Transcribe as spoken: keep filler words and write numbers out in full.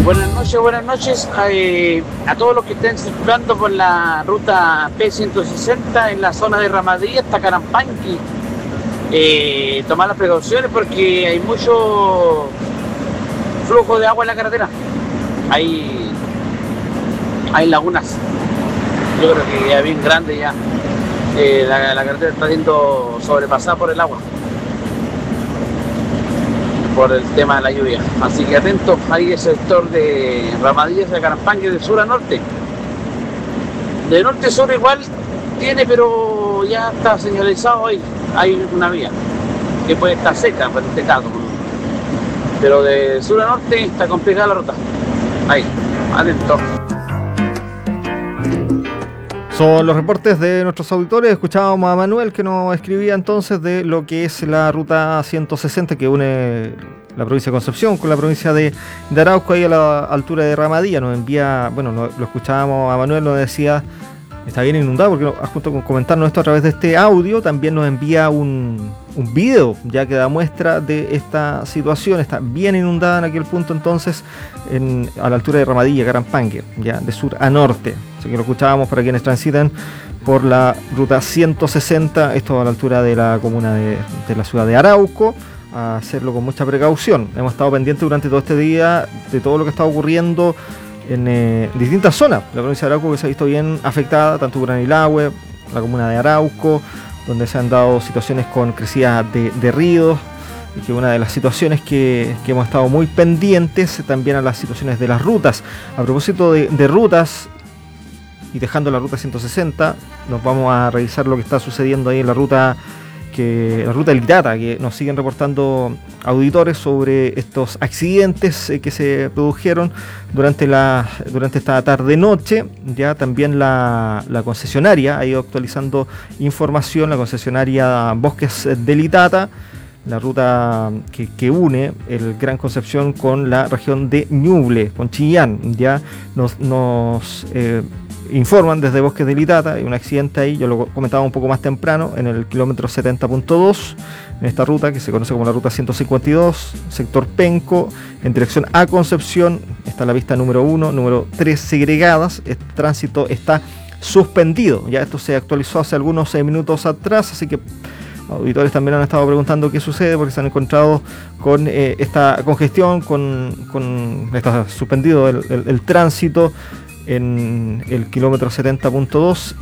Buenas noches, buenas noches eh, a todos los que estén circulando por la ruta P ciento sesenta en la zona de Ramadía hasta Carampanqui. Eh, tomar las precauciones porque hay mucho flujo de agua en la carretera. Hay, hay lagunas. Yo creo que ya bien grande ya. Eh, la, la carretera está siendo sobrepasada por el agua, por el tema de la lluvia. Así que atentos, ahí el sector de Ramadillas de Carampanqui de sur a norte. De norte a sur igual tiene, pero ya está señalizado ahí. Hay una vía que puede estar seca en este caso. Pero de sur a norte está complicada la ruta. Ahí, atentos. Son los reportes de nuestros auditores. Escuchábamos a Manuel que nos escribía entonces de lo que es la ruta ciento sesenta que une la provincia de Concepción con la provincia de, de Arauco, ahí a la altura de Ramadilla. Nos envía, bueno, lo, lo escuchábamos a Manuel, nos decía, está bien inundado, porque junto con comentarnos esto a través de este audio, también nos envía un, un video ya que da muestra de esta situación. Está bien inundada en aquel punto entonces, en, a la altura de Ramadilla, Carampanqui, ya de sur a norte. Así que lo escuchábamos para quienes transitan por la ruta ciento sesenta, esto a la altura de la comuna de, de la ciudad de Arauco, a hacerlo con mucha precaución. Hemos estado pendientes durante todo este día de todo lo que está ocurriendo en eh, distintas zonas. La provincia de Arauco que se ha visto bien afectada, tanto Curanilahue, la comuna de Arauco, donde se han dado situaciones con crecidas de, de ríos, y que una de las situaciones que, que hemos estado muy pendientes también a las situaciones de las rutas. A propósito de, de rutas, y dejando la ruta ciento sesenta, nos vamos a revisar lo que está sucediendo ahí en la ruta que la ruta del Litata, que nos siguen reportando auditores sobre estos accidentes eh, que se produjeron durante la durante esta tarde-noche. Ya también la, la concesionaria ha ido actualizando información, la concesionaria Bosques del Litata, la ruta que, que une el Gran Concepción con la región de Ñuble, con Chillán. Ya nos, nos eh, informan desde Bosques de Litata, hay un accidente ahí, yo lo comentaba un poco más temprano, en el kilómetro setenta punto dos, en esta ruta que se conoce como la ruta ciento cincuenta y dos, sector Penco, en dirección a Concepción. Está la pista número uno, número tres segregadas. Este tránsito está suspendido, ya esto se actualizó hace algunos eh, minutos atrás, así que auditores también han estado preguntando qué sucede porque se han encontrado con eh, esta congestión, con, con está suspendido el, el, el tránsito en el kilómetro setenta punto dos